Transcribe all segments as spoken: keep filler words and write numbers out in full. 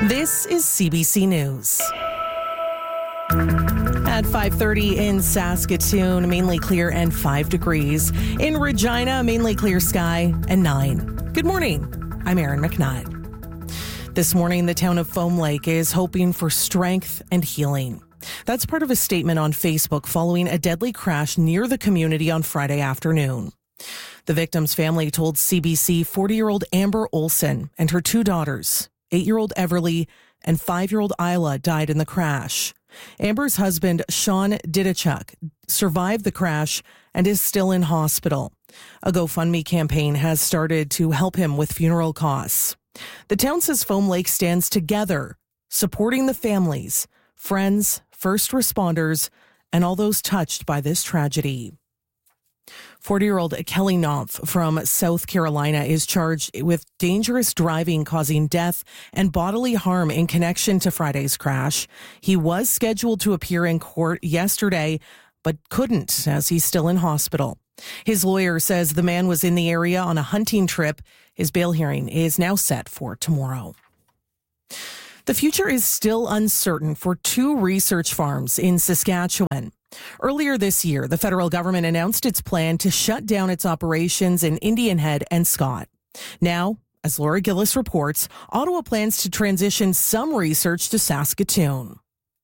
This is C B C News. At five thirty in Saskatoon, mainly clear and five degrees. In Regina, mainly clear sky and nine. Good morning. I'm Erin McNutt. This morning, the town of Foam Lake is hoping for strength and healing. That's part of a statement on Facebook following a deadly crash near the community on Friday afternoon. The victim's family told C B C forty-year-old Amber Olson and her two daughters, eight-year-old Everly and five-year-old Isla, died in the crash. Amber's husband, Sean Didichuk, survived the crash and is still in hospital. A GoFundMe campaign has started to help him with funeral costs. The town says Foam Lake stands together, supporting the families, friends, first responders, and all those touched by this tragedy. forty-year-old Kelly Knopf from South Carolina is charged with dangerous driving causing death and bodily harm in connection to Friday's crash. He was scheduled to appear in court yesterday, but couldn't as he's still in hospital. His lawyer says the man was in the area on a hunting trip. His bail hearing is now set for tomorrow. The future is still uncertain for two research farms in Saskatchewan. Earlier this year, the federal government announced its plan to shut down its operations in Indian Head and Scott. Now, as Laura Gillis reports, Ottawa plans to transition some research to Saskatoon.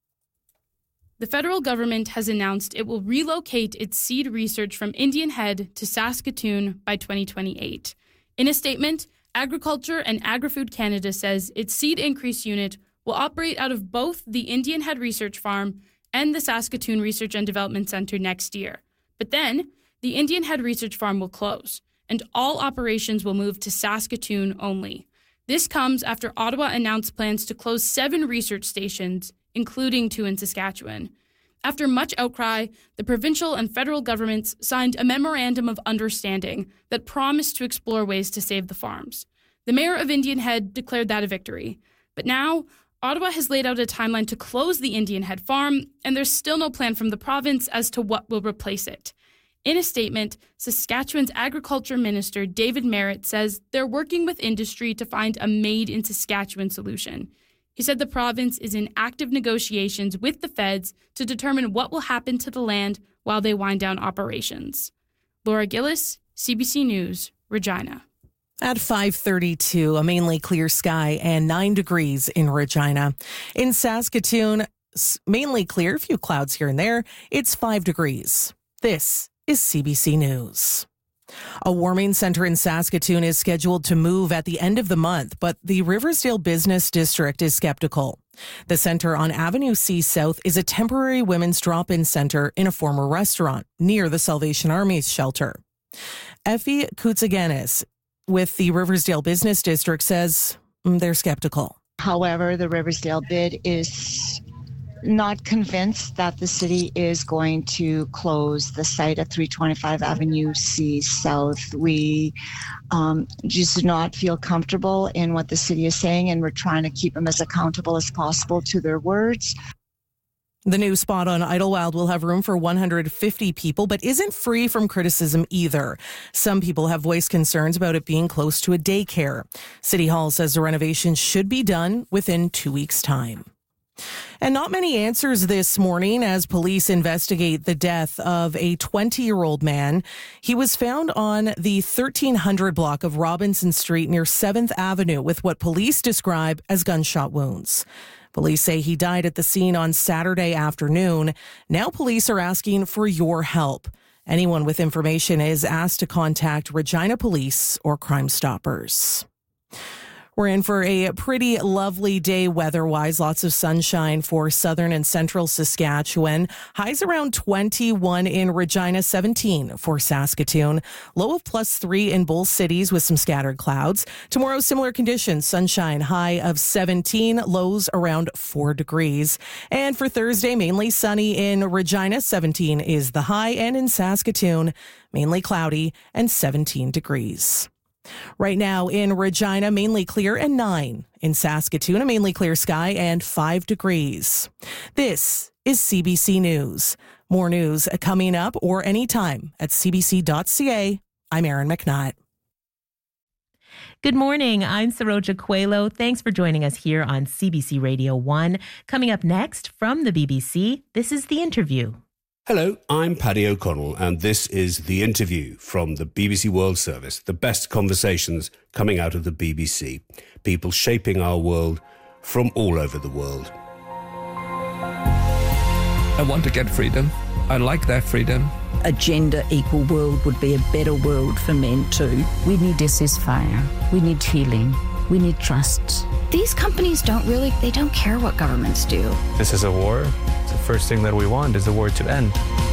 The federal government has announced it will relocate its seed research from Indian Head to Saskatoon by twenty twenty-eight. In a statement, Agriculture and Agri-Food Canada says its seed increase unit will operate out of both the Indian Head Research Farm and the Saskatoon Research and Development Centre next year. But then, the Indian Head Research Farm will close, and all operations will move to Saskatoon only. This comes after Ottawa announced plans to close seven research stations, including two in Saskatchewan. After much outcry, the provincial and federal governments signed a memorandum of understanding that promised to explore ways to save the farms. The mayor of Indian Head declared that a victory. But now, Ottawa has laid out a timeline to close the Indian Head Farm, and there's still no plan from the province as to what will replace it. In a statement, Saskatchewan's Agriculture Minister David Merritt says they're working with industry to find a made-in-Saskatchewan solution. He said the province is in active negotiations with the feds to determine what will happen to the land while they wind down operations. Laura Gillis, C B C News, Regina. At five thirty-two, a mainly clear sky and nine degrees in Regina. In Saskatoon, mainly clear, a few clouds here and there. It's five degrees. This is C B C News. A warming center in Saskatoon is scheduled to move at the end of the month, but the Riversdale Business District is skeptical. The center on Avenue C South is a temporary women's drop-in center in a former restaurant near the Salvation Army's shelter. Effie Koutsaganis with the Riversdale Business District says they're skeptical. However, the Riversdale bid is not convinced that the city is going to close the site at three twenty-five Avenue C South. We um, just do not feel comfortable in what the city is saying, and we're trying to keep them as accountable as possible to their words. The new spot on Idlewild will have room for one hundred fifty people, but isn't free from criticism either. Some people have voiced concerns about it being close to a daycare. City Hall says the renovation should be done within two weeks' time. And not many answers this morning as police investigate the death of a twenty-year-old man. He was found on the thirteen hundred block of Robinson Street near seventh Avenue with what police describe as gunshot wounds. Police say he died at the scene on Saturday afternoon. Now police are asking for your help. Anyone with information is asked to contact Regina Police or Crime Stoppers. We're in for a pretty lovely day weather-wise. Lots of sunshine for southern and central Saskatchewan. Highs around twenty-one in Regina, seventeen for Saskatoon. Low of plus three in both cities with some scattered clouds. Tomorrow, similar conditions. Sunshine, high of seventeen. Lows around four degrees. And for Thursday, mainly sunny in Regina. seventeen is the high. And in Saskatoon, mainly cloudy and seventeen degrees. Right now in Regina, mainly clear and nine. In Saskatoon, a mainly clear sky and five degrees. This is C B C News. More news coming up or anytime at c b c dot c a. I'm Erin McNutt. Good morning. I'm Saroja Coelho. Thanks for joining us here on C B C Radio one. Coming up next from the B B C, this is The Interview. Hello, I'm Paddy O'Connell, and this is The Interview from the B B C World Service, the best conversations coming out of the B B C. People shaping our world from all over the world. I want to get freedom. I like that freedom. A gender equal world would be a better world for men too. We need a ceasefire. We need healing. We need trust. These companies don't really, they don't care what governments do. This is a war. The first thing that we want is the war to end.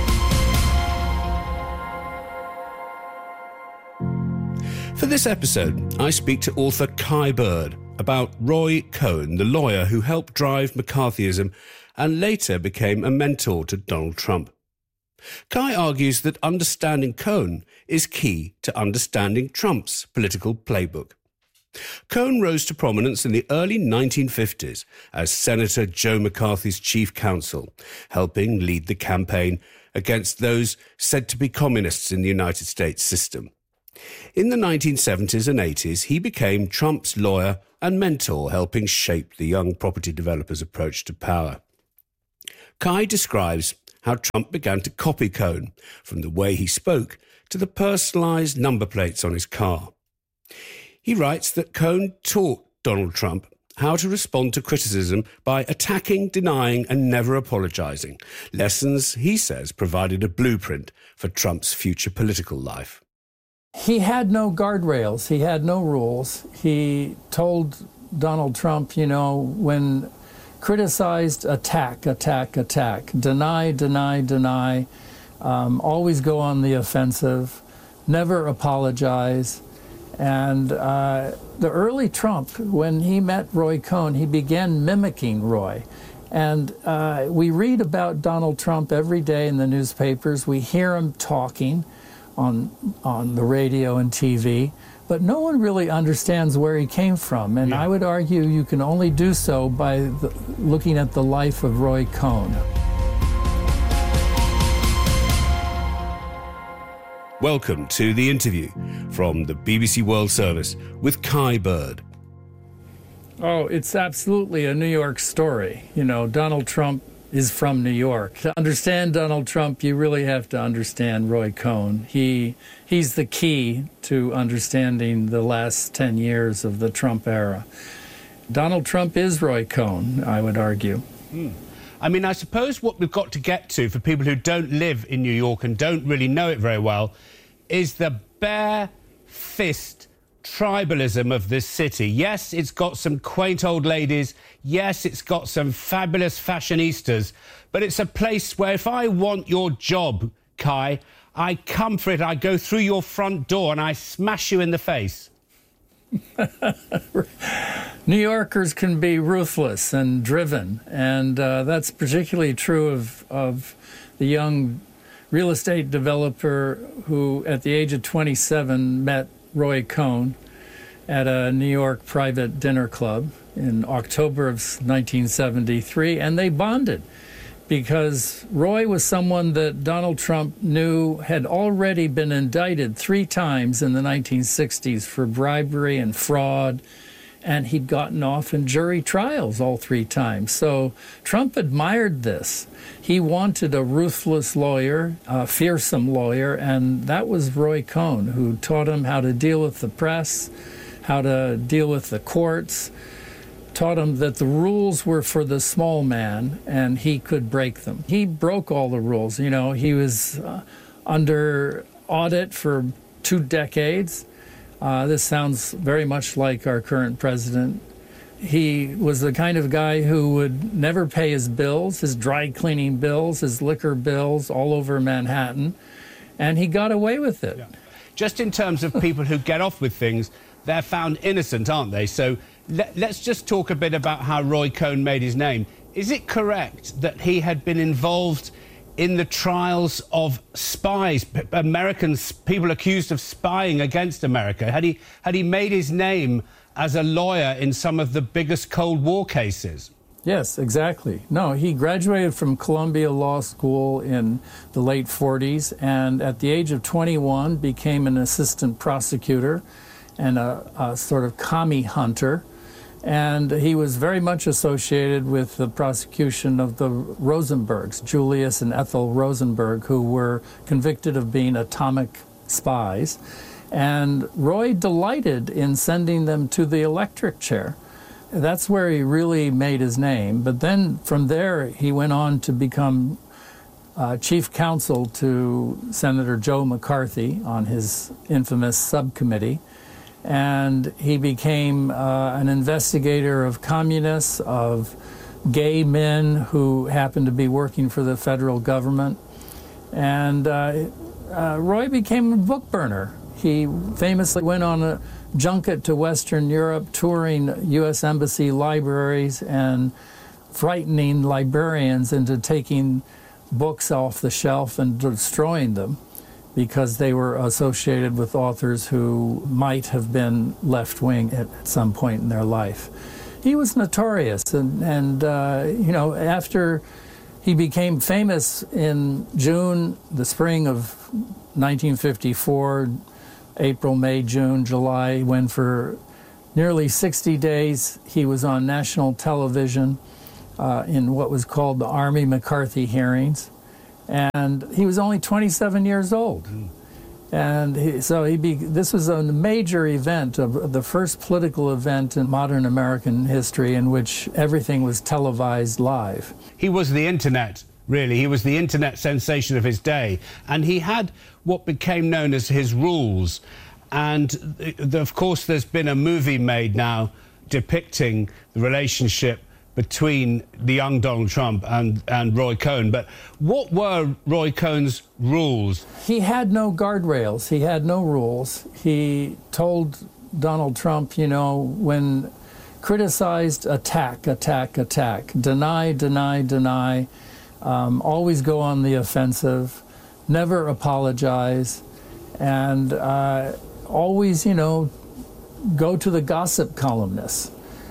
For this episode, I speak to author Kai Bird about Roy Cohn, the lawyer who helped drive McCarthyism and later became a mentor to Donald Trump. Kai argues that understanding Cohn is key to understanding Trump's political playbook. Cohn rose to prominence in the early nineteen fifties as Senator Joe McCarthy's chief counsel, helping lead the campaign against those said to be communists in the United States system. In the nineteen seventies and eighties, he became Trump's lawyer and mentor, helping shape the young property developers' approach to power. Kai describes how Trump began to copy Cohn, from the way he spoke to the personalised number plates on his car. He writes that Cohn taught Donald Trump how to respond to criticism by attacking, denying and never apologising. Lessons, he says, provided a blueprint for Trump's future political life. He had no guardrails. He had no rules. He told Donald Trump, you know, when criticized, attack, attack, attack, deny, deny, deny, um, always go on the offensive, never apologize. And uh, the early Trump, when he met Roy Cohn, he began mimicking Roy. And uh, we read about Donald Trump every day in the newspapers. We hear him talking on on the radio and T V, but no one really understands where he came from. And yeah. I would argue you can only do so by the, looking at the life of Roy Cohn. Welcome to The Interview from the B B C World Service with Kai Bird. Oh, it's absolutely a New York story. You know, Donald Trump is from New York. To understand Donald Trump, you really have to understand Roy Cohn. He he's the key to understanding the last ten years of the Trump era. Donald Trump is Roy Cohn, I would argue. Hmm. I mean, I suppose what we've got to get to for people who don't live in New York and don't really know it very well is the bare fist tribalism of this city. Yes, it's got some quaint old ladies. Yes, it's got some fabulous fashionistas. But it's a place where if I want your job, Kai, I come for it. I go through your front door and I smash you in the face. New Yorkers can be ruthless and driven, and uh, that's particularly true of, of the young real estate developer who, at the age of twenty-seven, met Roy Cohn at a New York private dinner club in October of nineteen seventy-three, and they bonded because Roy was someone that Donald Trump knew had already been indicted three times in the nineteen sixties for bribery and fraud, and he'd gotten off in jury trials all three times. So Trump admired this. He wanted a ruthless lawyer, a fearsome lawyer, and that was Roy Cohn, who taught him how to deal with the press, how to deal with the courts, taught him that the rules were for the small man and he could break them. He broke all the rules. You know, he was uh, under audit for two decades. Uh, this sounds very much like our current president. He was the kind of guy who would never pay his bills, his dry cleaning bills, his liquor bills all over Manhattan, and he got away with it. Yeah. Just in terms of people who get off with things, they're found innocent, aren't they? So let, let's just talk a bit about how Roy Cohn made his name. Is it correct that he had been involved in the trials of spies, Americans, people accused of spying against America? Had he, had he made his name as a lawyer in some of the biggest Cold War cases? Yes, exactly. No, he graduated from Columbia Law School in the late forties and at the age of twenty-one became an assistant prosecutor and a, a sort of commie hunter. And he was very much associated with the prosecution of the Rosenbergs, Julius and Ethel Rosenberg, who were convicted of being atomic spies. And Roy delighted in sending them to the electric chair. That's where he really made his name. But then from there, he went on to become uh, chief counsel to Senator Joe McCarthy on his infamous subcommittee. And he became uh, an investigator of communists, of gay men who happened to be working for the federal government. And uh, uh, Roy became a book burner. He famously went on a junket to Western Europe, touring U S Embassy libraries and frightening librarians into taking books off the shelf and destroying them, because they were associated with authors who might have been left-wing at some point in their life. He was notorious, and, and uh, you know, after he became famous in June, the spring of nineteen fifty-four, April, May, June, July, when for nearly sixty days he was on national television uh, in what was called the Army McCarthy hearings. And he was only twenty-seven years old. Mm. And he, so he be, this was a major event, of the first political event in modern American history in which everything was televised live. He was the internet, really. He was the internet sensation of his day. And he had what became known as his rules. And, of course, there's been a movie made now depicting the relationship between the young Donald Trump and, and Roy Cohn. But what were Roy Cohn's rules? He had no guardrails. He had no rules. He told Donald Trump, you know, when criticized, attack, attack, attack, deny, deny, deny, um, always go on the offensive, never apologize, and uh, always, you know, go to the gossip columnists.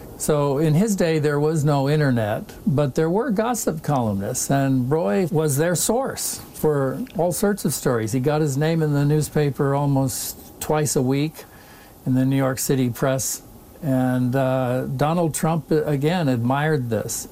So in his day, there was no internet, but there were gossip columnists, and Roy was their source for all sorts of stories. He got his name in the newspaper almost twice a week in the New York City press, and uh, Donald Trump, again, admired this.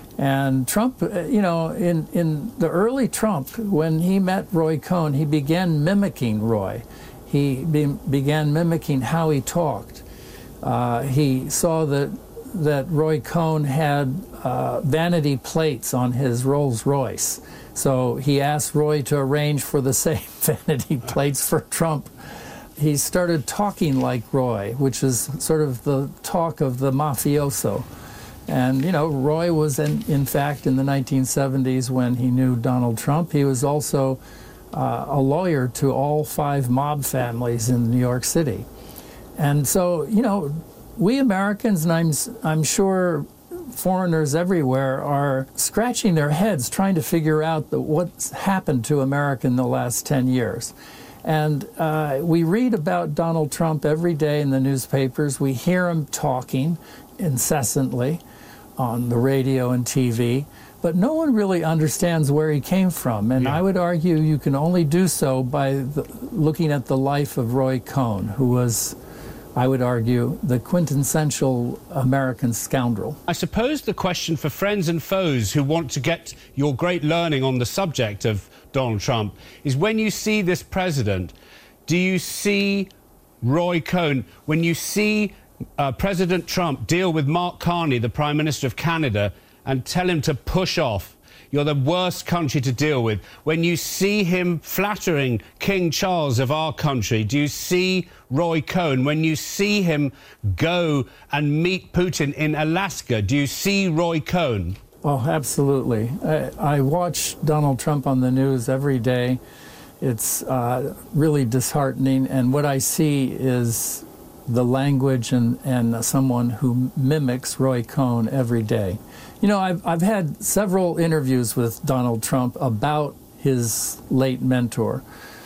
And Trump, you know, in, in the early Trump, when he met Roy Cohn, he began mimicking Roy. He be, began mimicking how he talked. Uh, he saw that that Roy Cohn had uh, vanity plates on his Rolls Royce. So he asked Roy to arrange for the same vanity plates for Trump. He started talking like Roy, which is sort of the talk of the mafioso. And, you know, Roy was, in, in fact, in the nineteen seventies when he knew Donald Trump, he was also uh, a lawyer to all five mob families in New York City. And so, you know, we Americans, and I'm, I'm sure foreigners everywhere, are scratching their heads trying to figure out the, what's happened to America in the last ten years. And uh, we read about Donald Trump every day in the newspapers. We hear him talking incessantly on the radio and T V. But no one really understands where he came from. And yeah. I would argue you can only do so by the, looking at the life of Roy Cohn, who was, I would argue, the quintessential American scoundrel. I suppose the question for friends and foes who want to get your great learning on the subject of Donald Trump is, when you see this president, do you see Roy Cohn, when you see uh, President Trump deal with Mark Carney, the Prime Minister of Canada, and tell him to push off? You're the worst country to deal with. When you see him flattering King Charles of our country, do you see Roy Cohn? When you see him go and meet Putin in Alaska, do you see Roy Cohn? Oh, absolutely. I, I watch Donald Trump on the news every day. It's uh, really disheartening, and what I see is the language and, and someone who mimics Roy Cohn every day. You know, I've, I've had several interviews with Donald Trump about his late mentor.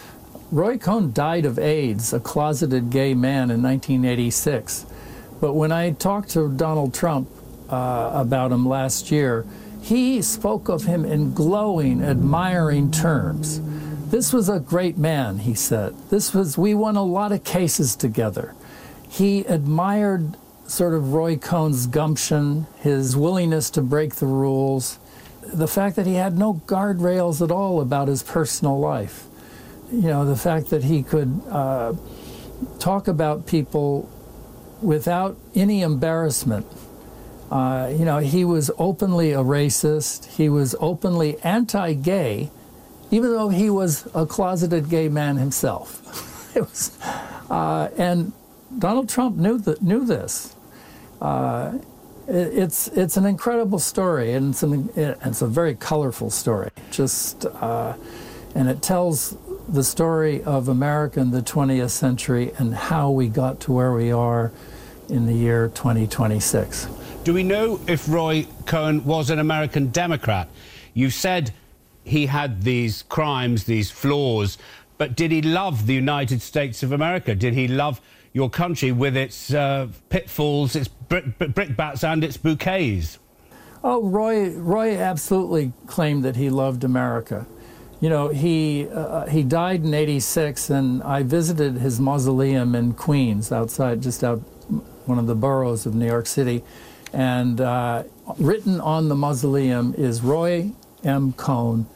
Roy Cohn died of AIDS, a closeted gay man, in nineteen eighty-six. But when I talked to Donald Trump uh, about him last year, he spoke of him in glowing, admiring terms. This was a great man, he said. This was, we won a lot of cases together. he admired sort of Roy Cohn's gumption, his willingness to break the rules, the fact that he had no guardrails at all about his personal life. You know, the fact that he could uh, talk about people without any embarrassment. Uh, you know, he was openly a racist. He was openly anti-gay, even though he was a closeted gay man himself. It was, uh, and Donald Trump knew that knew this. Uh, it, it's it's an incredible story, and it's an it's a very colorful story. Just uh, and it tells the story of America in the twentieth century and how we got to where we are in the year twenty twenty-six. Do we know if Roy Cohn was an American Democrat? You said he had these crimes, these flaws, but did he love the United States of America? Did he love your country with its uh, pitfalls, its brick, brickbats and its bouquets? Oh, Roy, Roy absolutely claimed that he loved America. You know, he, uh, he died in eighty-six, and I visited his mausoleum in Queens, outside, just out one of the boroughs of New York City. And uh, written on the mausoleum is Roy M. Cohn,